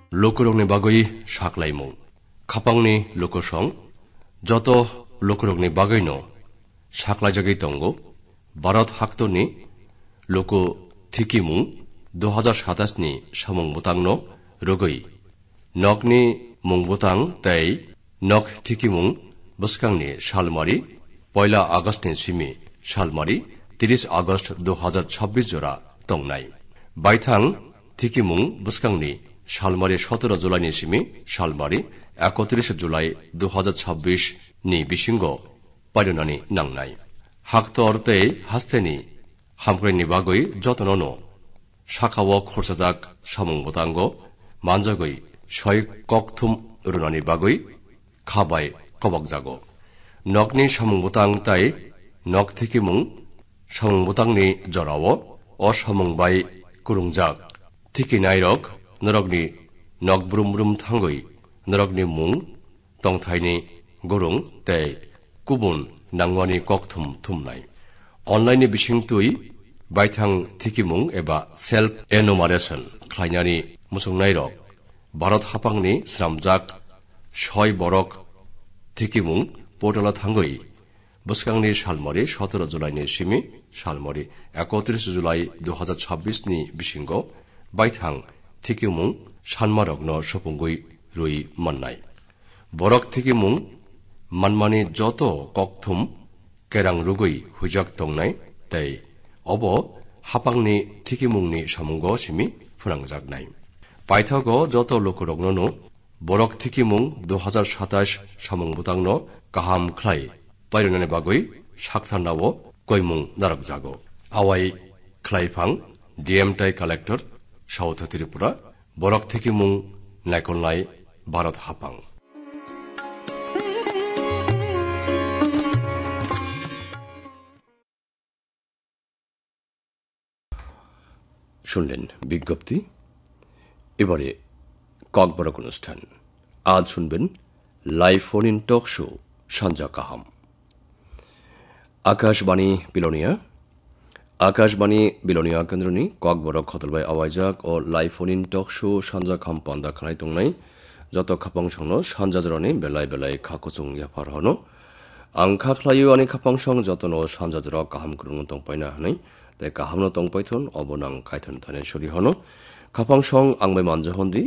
लोकरंनि बागै साख्लायमु खापांनि लोकसं जत लोकरंनि बागैनो साख्लायजागै दंगो भारत हाक्तनि लोक थिकिमुं 2027 नि samung butangno rogoi nokni mungbutang tei nok thikimung buskangni salmari 1 August ni simi salmari 30 আগস্ট 2026 jora tongnai baithang thikimung buskangni salmari 17 जुलाई ni simi salmari 31 जुलाई 2026 ni bisingo paidonani nangnai hakto ortei hasteni hamkreni bagoi jotonono 사카워 콜사작 사몽보단고 만적의 서익 꺽툼 으르나니 바의 카바이 거박자고 넉니 사몽보당 따이 넉티키뭉 사몽보당니 저라워 어사몽바이 구릉작 티키나이럭 너럭니 넉브룸브룸 탕의 너럭니 뭉 덩타이니 구릉 때 구분 낭원이 꺽툼 툼나이 온라인이 비싱뚜이 바이탕 티키뭉 에바 셀프 에노마레션 클라이냐니 무성나이럭 바럿 하방니 스람작 셔이 버럭 티키뭉 포털라 탕거이 부스강니 살머리 17 जुलाईनि सिमी 살머리 31 जुलाई 2026 नि बिसिंगो बाइथां थिकिमुं सानमारगनो सपुंगुई रुई मन्नाय बरक थिकिमुं मानमानि जत कक्थुम केरां रुगुई हुजाक तंनाय तै अब हापांनि थिकिमुंनि सामुंगो सिमी फुनांजागनाय बाइथागो जत लोकरगनो बरक थिकिमुं 2027 सामुंबुतांनो गाहाम ख्लाय पाइरनानि बागै साखथानावो गयमुं नारकजागो आवाय ख्लायफां डीएमटाइ कालेक्टर साउथ त्रिपुरा बरक थिकिमुं नायखननाय भारत हापां শুনলেন বিজ্ঞপ্তি এবারে ককবরক অনুষ্ঠান আজ শুনবেন live phone in talk show সঞ্জা কাহাম আকাশবাণী বিলোনিয়া কেন্দ্রনি ককবরক খতলবাই আওয়াইজাক ও live phone in talk show সঞ্জা খাম পান্দা খানাই তংনাই যত খাপাং সংনো সঞ্জা জরনি বেলায় বেলায় খাকুচুং ইয়াফার হনো আং খাখলায়ু আনি খাপাং সং যতনো সঞ্জা জর কাহাম করুন তংপাইনা হানাই তাই কাহামনো তংপাইথন অবনাং কাইথন থানে সরি হন খাপাং সং আংবাই মানজহন্দি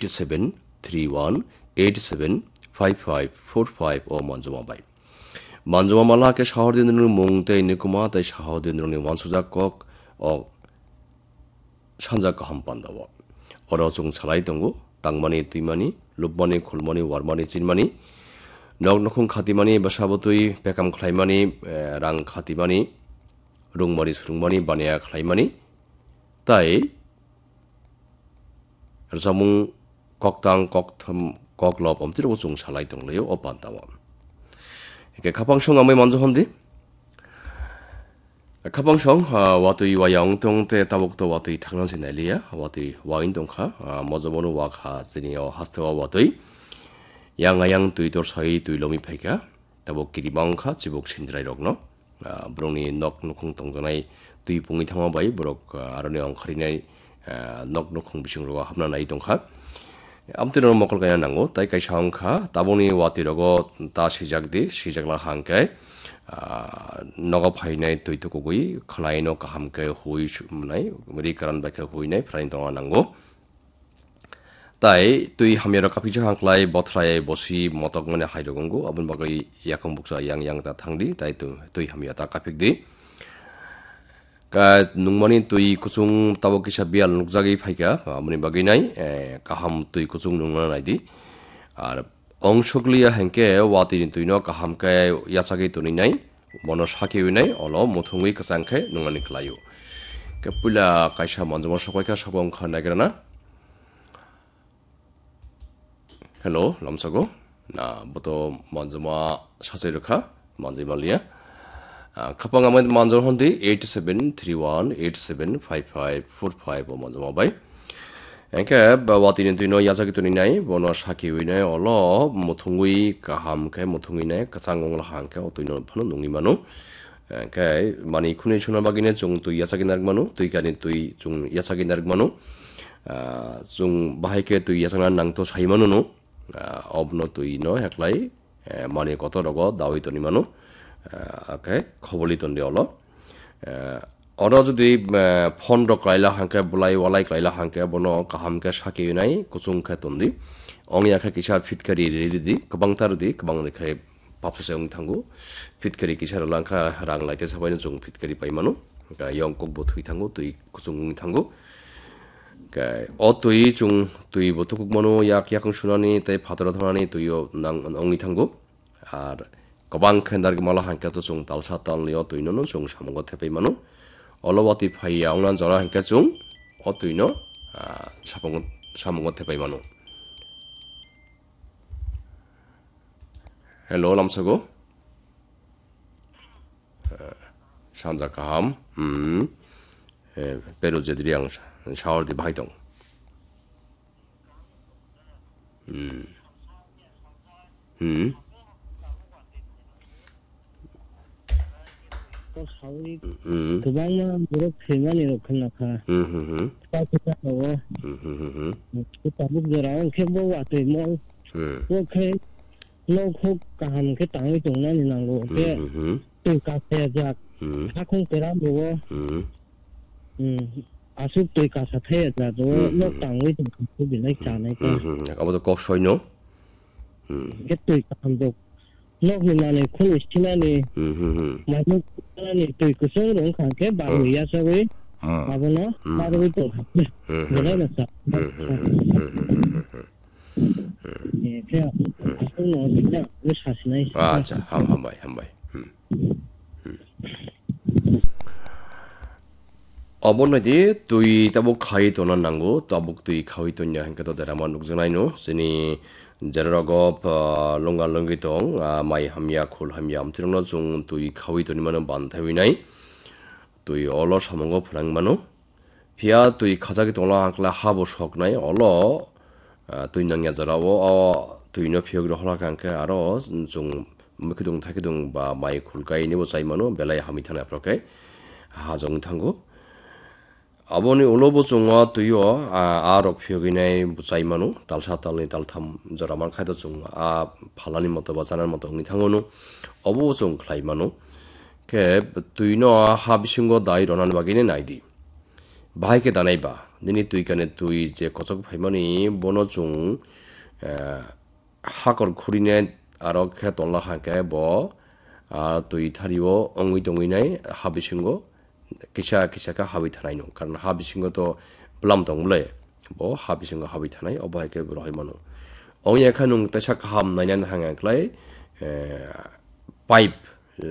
8731875545 ও মঞ্জমাবাই মঞ্জমা মালাকে শাহরদিনরুনি মুংতে নিকুমা তাই শাহরদিনরুনি ওয়ানসুজাক কক ও সানজা কাহাম পান্দাব অরজং ছালাই দঙ্গো তাংমানি তুইমানি লুবমানি খুলমানি ওয়ারমানি চিনমানি নক নখুং খাতিমানি বাসাবতুই পেকাম খ্লাইমানি রাং খাতিমানি রুংমানি সুরুংমানি বানিয়া খ্লাইমানি তাই জামুং ককতাং ককথম ককলব অমতিরবো জং সালাই দংলাयो ও পান্দাব একে খাপাংসং আমি মঞ্জহন্দি খাপাংসং ওয়াতুই ওয়ায়াং তংতে তাবকতো ওয়াতুই থাংনানসি নাইলিয়া ওয়াতুই ওয়াইন দংখা মজবনো ওয়াখা জিনিও হাস্তেওয়া ওয়াতুই yang ayang tui tor sai tui lomi phaika tabok kiribangkha chibok sindrai rokno brongni nok nukung tongjonai tui pungi thangma bai borok arone angkharinai nok nukung bising ro hamna nai tongkha amtino mokol kaya nango tai kai sangkha taboni wati rogo ta sijakla hangkai nogo phainai tui to kogui khlaino kahamkai hui nai ri karan baikha hui nai phrain tonga nango তাই তুই হামিয়ার কাপিজা হাংক্লাই বথরায় বসি মতক মানে হাইরগঙ্গো আবন বাগৈ ইয়াকং বুকসা ইয়াং তা থাংদি তাই তুই হামিয়া তা কাপিক দি কা নুংমানি তুই কুচুং তাবো কিসা বিয়াল নুকজাগি ফাইকা আমনি বাগৈ নাই কাহাম তুই কুচুং নুংনা নাইদি আর অংশগ্লিয়া হেংকে ওয়াতিনি তুই ন কাহাম কায় ইয়াসাগি তুনি নাই বন সাকি নাই অল মথুঙ্গি কাসাংখে নুংমানি খ্লায়ু কে পুলা কাইসা মঞ্জমা সকাইকা সাবং খা নাগরানা Hello, lamsago. Na boto manjuma saseruka manjimalia. Kapang amad manjor hondi 8731875545 o manjuma bai. Enke bawati nintino yasaki tuni nai bono shaki wine olo mutungui kaham ke mutungui nai kasangong lahang ke otuino phano nungi manu. Enke mani khune chuna bagine chung tu yasaki narg manu tui kani tui chung yasaki narg manu. jung bahike tui yasangna nangto saimanu no obno tui no heklai mani koto rogo dawi toni manu ake khoboli ton diolo oro jodi phone ro klaila hangke bulai walai klaila hangke bono kaham ke saki nai kusung kha tondi ong yakha kisa fitkari redi kabang tar di kabang rekhai papse ong thangu fitkari kisa langkha rang laite sabai jung fitkari pai manu ka yong kok bothui thangu tui kusung thangu ka o tui chung tui botukuk manu yak yakung sunani tai phatara thonani tuio nang ongi thangu ar kabang khendar mala hangka to chung talsa tal lio tuino no chung samongo thepai manu olowati phaiya ongnan jora hangka chung o tuino samongo thepai manu hello lamsago 산자 kaham pero jedriang shower di baitong 그방만 무릎 세만이로 끝나가. 빠지다고. 그다음부터랑 캠보 왔대 뭐. 오케이. 놓고 가면 그 땅이 동난이 나고. 그 가세자. 하콩 때라 뭐. 아수 때 가서 태야자도 놓 땅이 좀 그게 나잖아요. 아무도 꼭 소이노. 그때 감독 녹이만에 콜이 시나니 많이 시나니 또 그성으로 관계 바로야 저기 바보나 바로 또 그래서 예 그냥 그거는 그냥 왜 사시나요 아자 한바이 어머니디 tu이 따복 가이 도난 난고 따복 tu이 가이 돈냐 하니까 또 데라만 녹정나이노 스니 제라고 롱가 롱기동 마이 함야 콜 함야 암트롱노 중 tu이 가이 돈이만은 반타위나이 tu이 얼로 사mon고 프랑마노 비아 tu이 가자기 동라 한클라 하보 속나이 얼로 tu이 냥야 저라고 tu이노 피어기로 허락한게 알아 좀 무기동 타기동 바 마이 콜가이 니보 사이마노 벨라이 하미타나 앞로게 하정 탕고 아버니 올로보 종와 두요 아록 피어기네 무사이마노 달사탈니 달탐 저라만 카이다 종아 팔라니 모토 바자나 모토 흥니 탕고노 어보 종 클라이마노 ke tuino habishingo dai ronan bagine naidi baike danaiba nini tuikane tui je kosok phaimani bono chung hakor khurine aro khe tonla hake bo tui thariwo ongui dongui nai habishingo kisha ka habi thanai no karon habishingo to blam dongle bo habishingo habi thanai obaike rohimano ongye khanung tachak ham nainan hangang klai pipe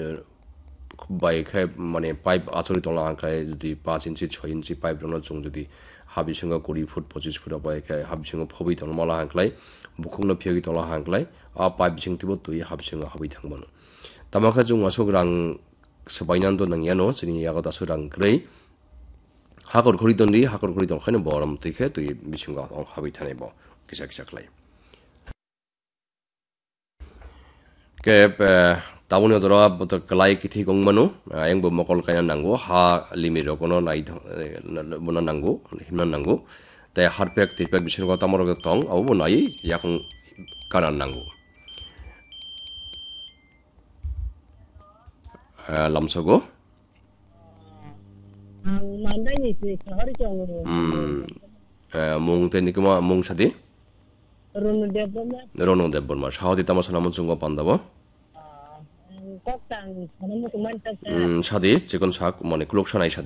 바이크 মানে পাইপ আচরি তোলা আঁকায় যদি 5 ইঞ্চি 6 ইঞ্চি পাইপ রনো জং যদি হাবিসঙ্গ 20 ফুট 25 ফুট বাইকে হাবিসঙ্গ ফবি তোলা মালা হাঁকলাই বুকুংনো ফিয়গি তোলা হাঁকলাই পাইপ সিংতিবো তুই হাবিসঙ্গ হাবি থাকবানো তামাকা জং আসক রাং সবাইনান্দো নাংয়ানো চিনি ইয়াগত আসক রাং গ্রেই হাকর ঘড়ি দনখানে বরম তৈখে তুই বিসঙ্গ হাবি থানাইব কিসা কিসাকলাই কে তাবুনি জরা বত কলাই কিথি গংমানো আংবো মকল কাইনা নাঙ্গো হা লিমিরো কোনো নাই বনা নাঙ্গো হিমনা নাঙ্গো তাই হারপেক তিরপেক বিশের কথা মরগ তং আবো নাই ইয়াকং কানান নাঙ্গো লামসগো 만다니 그 서울이 좀 몽테니কমা 몽사디 로노데보마 로노데보마 사우디 타마사나 문중고 반다보 꼭당 사람도 많다서 사디 지금 사 뭐네 글록샤나이 사디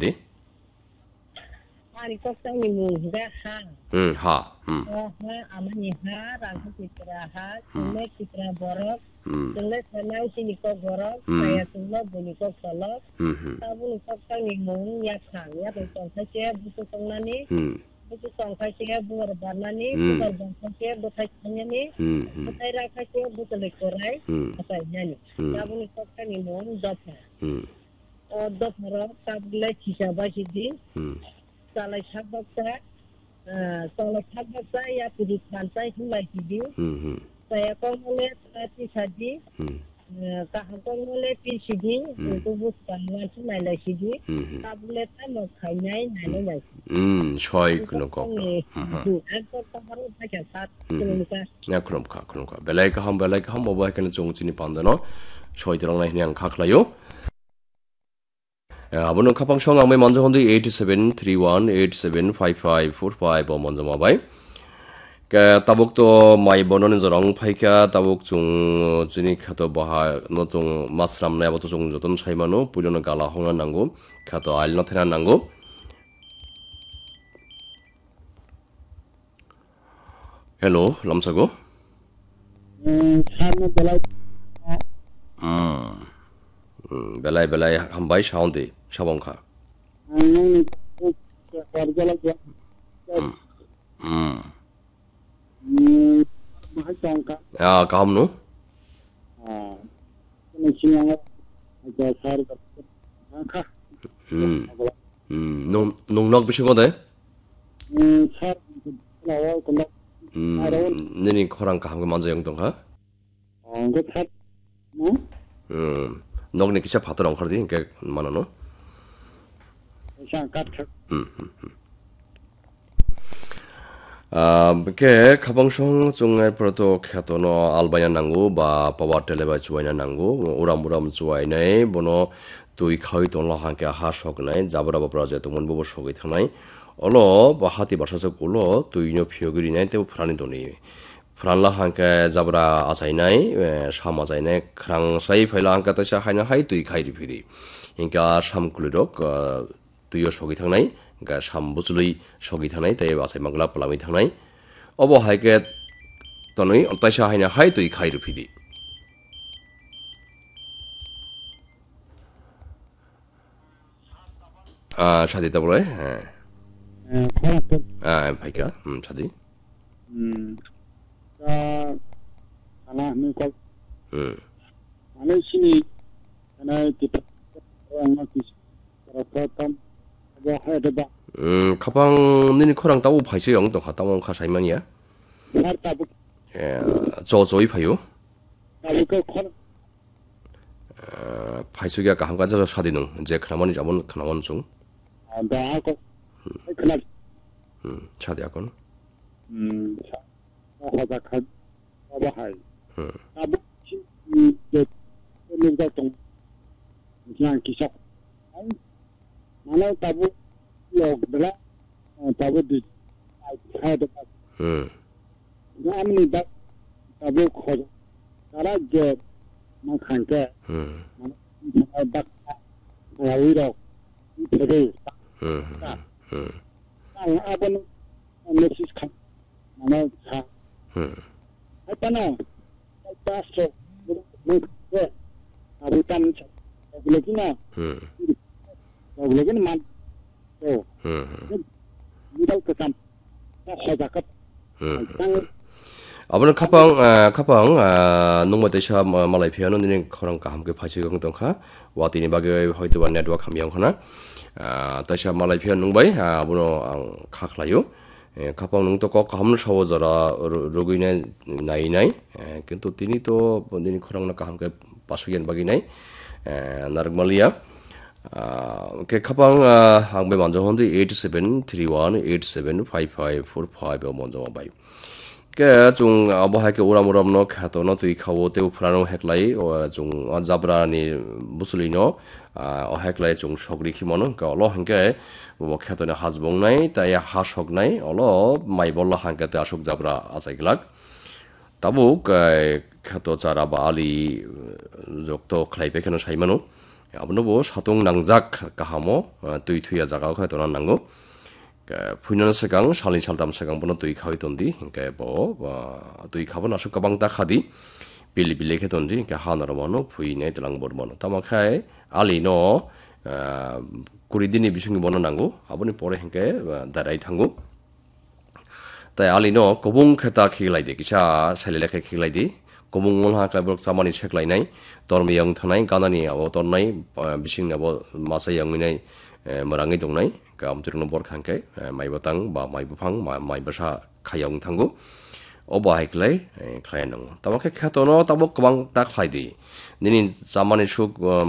아니 꼭당이 뭐가 하 아마니 하 라고 피트라 하 근데 피트라 버럭 근데 사나이 시니코 버럭 saya semua buniko kolok sabun 꼭당이 뭐야 강야 배송사체 부터 성나니 buku songkai sih buat barnani, buat bangkai buat hanya buat rakai buat lekorai, apa ini? Kamu ni kau kan ini mon doper, doper tablet sisa basi di, salah sabak saya pergi pantai hulai di, saya kau mulai tadi sadi, kahang kau mulai pergi di, untuk bukan macam mana sih di, tablet mau kaya nai Shoi kuno ko. Ako taharu pakyasat kunuka. Ya krum ka. Belai ka ham mobile kan jong chini pandano. Shoi dirang lai hyang khaklayo. 아버는 카팡 청강매 먼저 헌데 8731875545 먼저 마바이 그 따복도 마이 번호는 저랑 파이카 따복 중 진이 카도 바하 너종 마스람 내버도 종 저던 차이만호 부려는 갈라 홍난 난고 카도 알노테난 난고 헬로 람사고 사무 belai belai hambai shaunde shabongka ini warga lagi mahal tongka 야 가함노 ini siang aja sar ka 농락 비시거든 sar lawa kena 너니 코랑 가 한번 먼저 영동가 enggak sar no 너네 기차 받으러 온 거지 그러니까 만원어 sangkat ke kabangshong chungai proto khatono albaya nangu ba power teleba chuaina nangu uram chuai nai bono tui khoi ton la hangka ha sok nai jabra ba project mon bo sogai thanai olo ba hati barsa sok ulo tui no phiogri nai te phrani doni phranla hangka jabra achai nai sama jai nai khrang sai phaila hangka ta sa haina hai tui khai ri phiri inka sam kulirok tuyo sogai thangnai ga sam bujului sogai thangnai te asai mangla palami thangnai obo haike tonoi taisa haina hai tui khai ri phiri shadi ta bole paika shadi anak ni kau anak sini anak kita orang mati rata-rata ada dah 가방 너니 코랑 따고 파이스 영도 갔다 온 카사이만이야 harta bu 저이 파요 kalau kau kau 파이스가 아까 한 가지 사디는 이제 그나마니 잡은 그나만 중 ada aku kenal 차디 아건 ada kan apa hai tabu ni ni tung yang kisah mana tabu log bela tabu di ada amni da tabu khoj kara je makan ke mana dak awiro tere abon nesis kan mana sa apa na paso ke abutan lagi na lagi na man oh tidak ketam khojakat 아버는 카방 농모 대샤 말라이 피아노 니는 코랑 가 함께 파시 경동카 와티니 바게 호이트바 네트워크 함영 하나 대샤 말라이 피아노 농바이 아버노 카클라요 카방 농도 꼭 함을 샤워져라 로그인에 나이나이 근또 티니 또 니니 코랑 가 함께 파시겐 바기나이 나르말리아 ke kapang hangbe manjo hondi 8731875545 manjo bai ke chung abo ha ke uram no khato no tui khawo te uphrano heklai o chung jabra ni busulino o heklai chung sogri khimono ka lo hangke bo khato ne hasbong nai ta ya hasok nai olo mai bolla hangke te asok jabra asaglak tabu ke khato chara bali jokto khlai pe khano saimano 아버는 뭐 사동 낭작 가하모 또이 투야 자가 가 도난 난고 부년 세강 살린 살담 세강 번호 또이 가위던디 그러니까 뭐 또이 가번 아수 가방 딱 하디 빌리빌리 해던디 그러니까 하나로 뭐노 부인의 들랑 뭐노 타마카에 알리노 구리디니 비숭이 번호 난고 아버님 보래 행게 다라이 탕고 তাই 알리노 고봉 খেতা খিলাই디 기차 살릴레케 খিলাই디 고봉을 하까 버 자만이 책라이나이 dormi yang thanai kanani abo tornai bising abo masa yang minai merangi dongnai ka amturno bor khangke mai batang ba mai bufang mai basa khayong thangu oba haiklai khlainong tamake khatono tabok kabang tak khlaidi nini zamani suk